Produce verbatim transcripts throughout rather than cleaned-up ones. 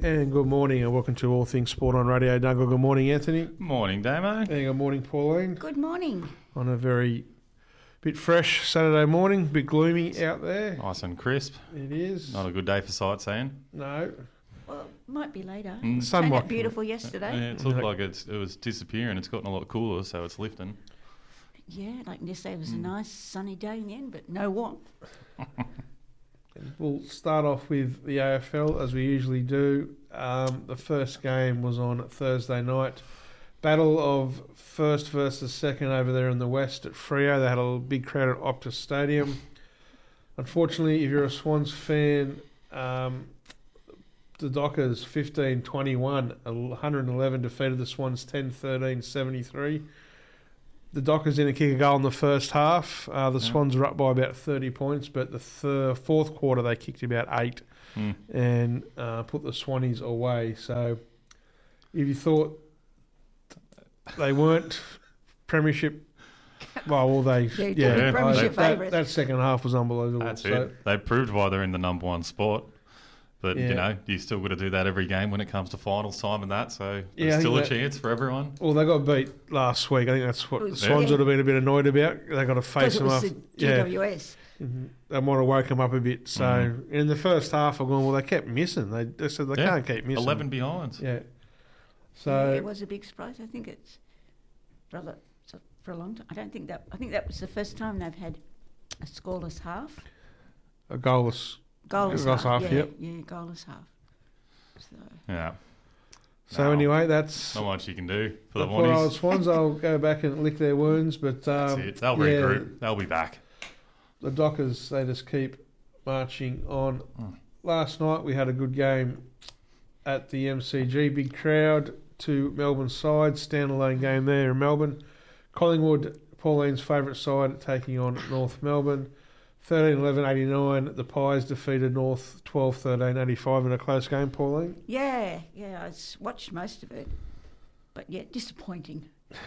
And good morning and welcome to All Things Sport on Radio Dungle. Good morning, Anthony. Morning, Damo. And good morning, Pauline. Good morning. On a very bit fresh Saturday morning, bit gloomy out there. Nice and crisp. It is. Not a good day for sightseeing. No. Well, might be later. Mm. Turned Somewhat. out beautiful yesterday. Yeah, it looked like it's, it was disappearing. It's gotten a lot cooler, so it's lifting. Yeah, like yesterday was a Mm. nice sunny day in the end, but no warmth. We'll start off with the A F L as we usually do. Um, the first game was on Thursday night. Battle of first versus second over there in the west at Freo. They had a big crowd at Optus Stadium. Unfortunately, if you're a Swans fan, um, the Dockers fifteen twenty-one, one hundred eleven defeated the Swans ten thirteen seventy-three. The Dockers didn't kick a goal in the first half. Uh, the Yeah. Swans were up by about thirty points, but the third, fourth quarter they kicked about eight Mm. and uh, put the Swannies away. So if you thought they weren't premiership, well, well they Yeah, yeah, Yeah. premiership that, favourites. that second half was unbelievable. That's so, it. They proved why they're in the number one spot. But, Yeah. you know, you still got to do that every game when it comes to finals time and that. So Yeah, I there's still a think that- chance for everyone. Well, they got beat last week. I think that's what It the was- Swans yeah. would have been a bit annoyed about. They got to face Because it them was up. the G W S. Mhm. They might have woke them up a bit. So Mhm. in the first half, I'm going, well, they kept missing. They, they said they Yeah. can't keep missing. eleven behinds. Yeah. Yeah, So it was a big surprise. I think it's for a, lo- so- for a long time. I don't think that. I think that was the first time they've had a scoreless half, a goalless. goalless Goalless half. half, yeah, yep. yeah, goalless half. So Yeah. So No, anyway, that's Not much you can do for the the poor old Wannies. Swans. I'll go back and lick their wounds, but That's um, it. They'll yeah, regroup. They'll be back. the Dockers, they just keep marching on. Mm. Last night we had a good game at the M C G. Big crowd to Melbourne side. Standalone game there in Melbourne. Collingwood, Pauline's favourite side, taking on North Melbourne. thirteen eleven eighty-nine. The Pies defeated North twelve thirteen eighty-five in a close game, Pauline. yeah, yeah, I s- watched most of it, but yeah, disappointing.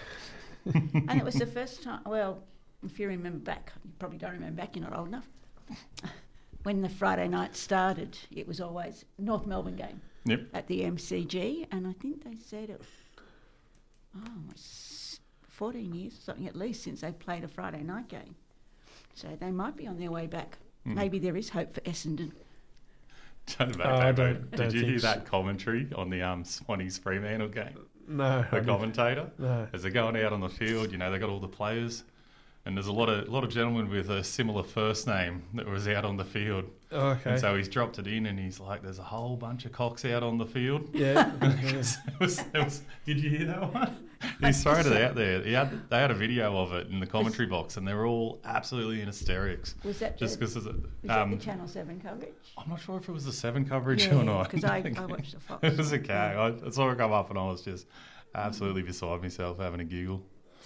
And it was the first time. Well, if you remember back, you probably don't remember back. You're not old enough. When the Friday night started, it was always North Melbourne game Yep. at the M C G, and I think they said it. Oh, it's fourteen years or something at least since they played a Friday night game. So they might be on their way back. Mm. Maybe there is hope for Essendon. Turn back, Oh, I Damo. don't- Did don't you think hear so. that commentary on the um, Swannies Fremantle game? No. I The didn't. commentator? No. As they're going out on the field, you know, they got all the players, and there's a lot of a lot of gentlemen with a similar first name that was out on the field. Oh, okay. And so he's dropped it in, and he's like, "There's a whole bunch of cocks out on the field." yeah. it was, it was, did you hear that one? He's thrown it out there. He had, they had a video of it in the commentary box, and they were all absolutely in hysterics. Was that Just the, because was um, that the Channel Seven coverage? I'm not sure if it was the Seven coverage Yeah, or not. because I, I watched the Fox. It was a gag. I, I saw it come up, and I was just absolutely beside myself having a giggle.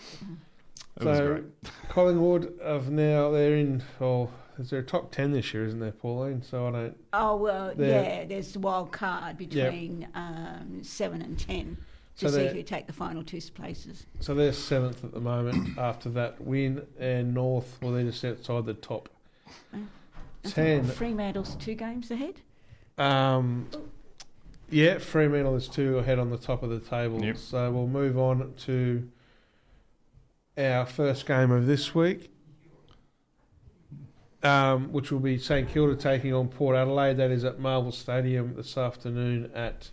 It was So great. Collingwood have now they're in. Oh, is there a top ten this year? Isn't there, Pauline? So I don't. Oh well, They're- yeah. There's the wild card between um, seven and ten to So see they're- who take the final two places. So they're seventh at the moment after that win, and North, well, they're just outside the top I think ten. Fremantle's two games ahead. Um, yeah, Fremantle is two ahead on the top of the table. Yep. So we'll move on to our first game of this week, um, which will be St Kilda taking on Port Adelaide. That is at Marvel Stadium this afternoon at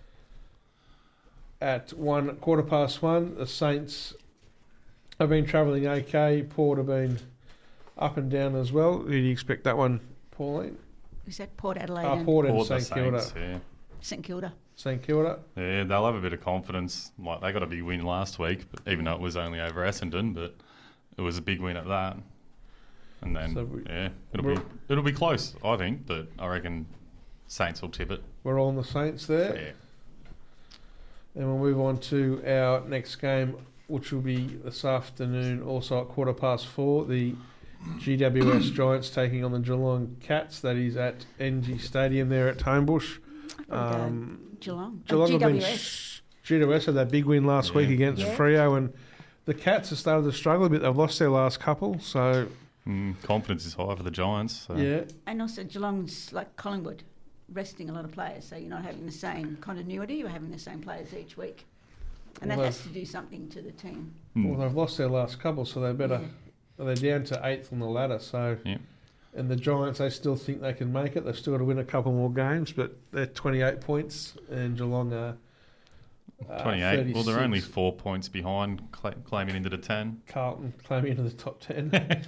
at one quarter past one. The Saints have been travelling okay. Port have been up and down as well. Who do you expect that one, Pauline? Is that Port Adelaide Uh, and Port and Or the St Kilda. Saints, yeah. St Kilda? St Kilda. Yeah, they'll have a bit of confidence. Like they got a big win last week, but even though it was only over Essendon, but it was a big win at that. And then So we- yeah, it'll we're- be it'll be close, I think, but I reckon Saints will tip it. We're all on the Saints there. Yeah. And we'll move on to our next game, which will be this afternoon, also at quarter past four. The G W S Giants taking on the Geelong Cats. That is at N G Stadium there at Homebush. Um, Geelong. Geelong uh, have been G W S. sh- G W S had that big win last Yeah. week against Yeah. Freo, and the Cats have started to struggle a bit. They've lost their last couple, so Mm, confidence is high for the Giants. So. yeah. And also Geelong's like Collingwood. resting a lot of players, so you're not having the same continuity. You're having the same players each week, and Well, that has they've- to do something to the team. Well, they've lost their last couple, so they better. They're down to eighth on the ladder, so. Yeah. And the Giants, they still think they can make it. They've still got to win a couple more games, but they're twenty-eight points, and Geelong are uh, twenty-eight. Well, they're only thirty-six. four points behind, cla claiming into the ten. Carlton claiming into the top ten.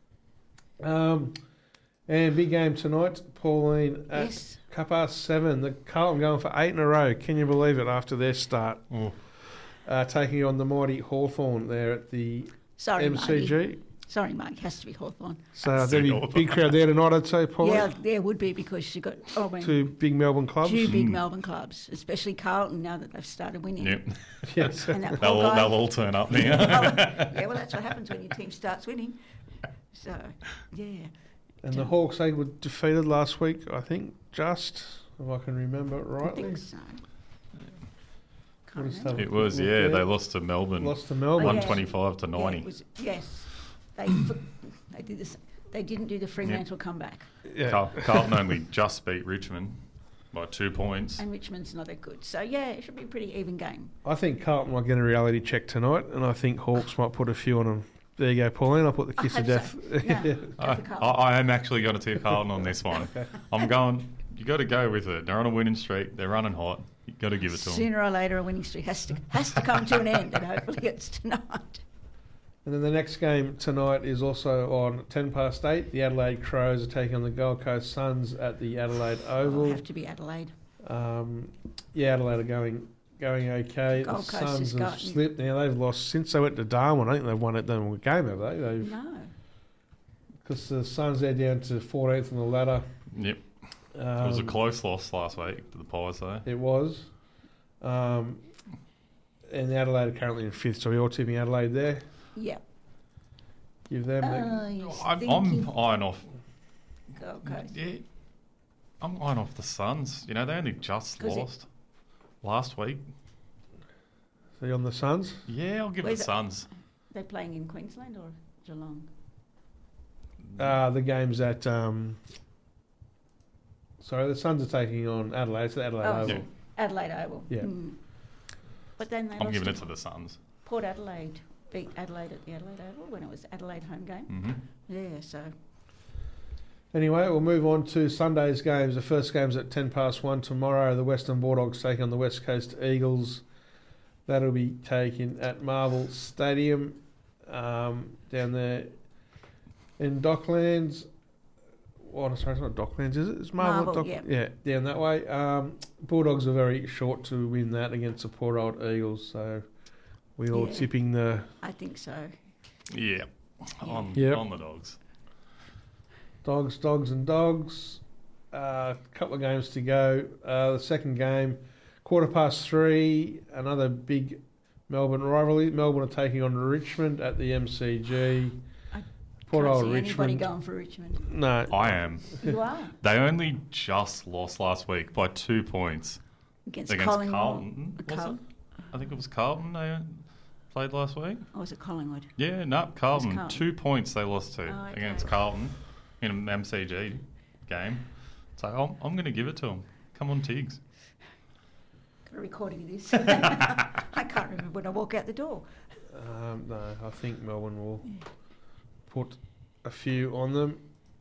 um, and big game tonight, Pauline, at Yes. Kappa seven. The Carlton going for eight in a row. Can you believe it after their start? Oh. Uh, taking on the mighty Hawthorn there at the Sorry, M C G. Marty. Sorry, Mike. Has to be Hawthorn. So That's there'll be Hawthorn. a big crowd there tonight, I'd say, Pauline. Yeah, there would be because you got oh, I mean, Two big Melbourne clubs. two big Mm. Melbourne clubs, especially Carlton now that they've started winning. Yep. Yes. And that They'll, poor all, guy- they'll all turn up now. yeah, well, that's what happens when your team starts winning. So, yeah. And the Hawks, they were defeated last week, I think, just, if I can remember it I rightly. think so. Can't What is remember. that? It was, Look yeah. there. They lost to Melbourne, Lost to Melbourne. Oh, one yeah. twenty-five to Yeah, ninety. it was, yes, they f- they did this. They didn't do the Fremantle comeback, Yeah. Carl- Carlton only just beat Richmond by two points. and Richmond's not that good. So yeah, it should be a pretty even game. I think Carlton might get a reality check tonight, and I think Hawks might put a few on them. There you go, Pauline. I'll put the I kiss of hope death. so. No. Yeah. Go I, for Carlton. I, I am actually going to tip Carlton on this one. I'm going. You got to go with it. They're on a winning streak. They're running hot. You got to give it to them. Sooner or later, a winning streak has to has to come to an end, and hopefully it's tonight. And then the next game tonight is also on ten past eight. The Adelaide Crows are taking on the Gold Coast Suns at the Adelaide Oh, Oval. have to be Adelaide. Um, yeah, Adelaide are going going okay. Gold the Coast Suns has have gotten- slipped. Now they've lost since they went to Darwin. I think they've won it. Done a game, have they? They've No, because the Suns they're down to fourteenth on the ladder. Yep. Um, It was a close loss last week to the Pies, though. It was. Um, and the Adelaide are currently in fifth, so we're all tipping Adelaide there. yeah. Give them. the, Uh, he's I'm, thinking I'm eyeing off. Gold Coast. Yeah, I'm eyeing off the Suns. You know, they only just 'Cause it- lost last week. so you're on the Suns. Yeah, I'll give Where's it it? the Suns. They're playing in Queensland or Geelong. Uh, the game's at. Um, sorry, the Suns are taking on Adelaide. It's the Adelaide Oh, Oval. Yeah. Adelaide Oval. Yeah. Mm. But then they I'm lost giving it to to the Suns. Port Adelaide. Beat Adelaide at the Adelaide Oval when it was Adelaide home game. hmm Yeah, so Anyway, we'll move on to Sunday's games. The first game's at ten past one tomorrow. The Western Bulldogs taking on the West Coast Eagles. That'll be taken at Marvel Stadium um, down there in Docklands. Oh, sorry, it's not Docklands, is it? It's Marvel. Marvel, Dock- yeah. yeah, down that way. Um, Bulldogs are very short to win that against the poor old Eagles, so we all Yeah. tipping the. I think so. Yeah. On, Yep. on the Dogs. Dogs, dogs, and dogs. A uh, couple of games to go. Uh, the second game, quarter past three. Another big Melbourne rivalry. Melbourne are taking on Richmond at the M C G. I Poor Can't old see anybody Richmond. going for Richmond. No, I am. You are They only just lost last week by two points against, against Collingwood. Carlton. Was Carl- it? I think it was Carlton they played last week. Or was it Collingwood? Yeah, no, Carlton. Carlton. Two points they lost to Oh, okay. against Carlton in an M C G game. So I'm, I'm going to give it to them. Come on, Tiggs. Got a recording of this. I can't remember when I walk out the door. um, no. I think Melbourne will put a few on them.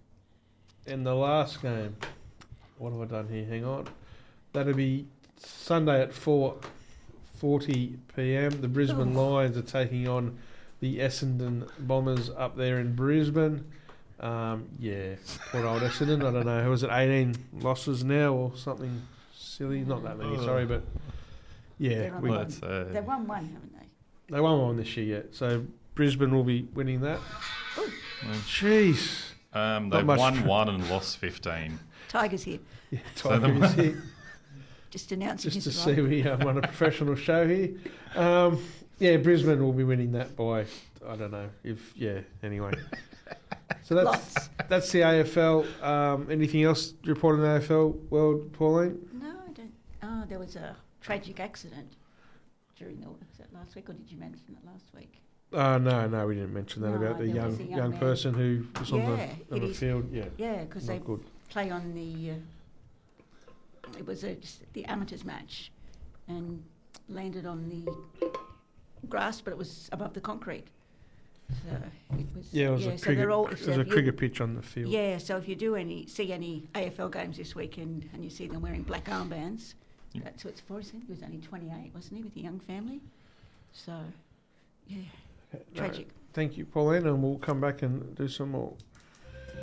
In the last game, what have I done here? Hang on. That'll be Sunday at four forty p.m. The Brisbane Oh. Lions are taking on the Essendon Bombers up there in Brisbane. Um, yeah, poor old Essendon. I don't know. Was it eighteen losses now or something silly? Not that many, Oh. sorry, but yeah, They're on we, the Well, it's, uh, They've won one, haven't they? they won one this year yet. So Brisbane will be winning that. Oh, Jeez. um, Not they've much won tr- one and lost fifteen. Tigers here. Yeah, So Tiger the- is here. Just announcing Just his to see arrival. we uh, run a professional show here. Um, yeah, Brisbane will be winning that by, I don't know, if, yeah, anyway. So that's Lots. that's the A F L. Um, anything else to report on the A F L world, Pauline? No, I don't. Oh, there was a tragic accident during the. Was that last week, or did you mention it last week? Uh, no, no, we didn't mention that No, about the there young was a young, young man. person who was on Yeah, the, on it the is. field. Yeah, Yeah, because they not good. play on the uh, it was a, just the amateurs match, and landed on the grass, but it was above the concrete. So it was. Yeah, it was yeah, a so cricket, they're all, it so was a if you- cricket pitch on the field. Yeah, so if you do any see any A F L games this weekend and you see them wearing black armbands, Yep. that's what it's for. Isn't it? He was only twenty-eight, wasn't he, with a young family? So, yeah, No, tragic. thank you, Pauline, and we'll come back and do some more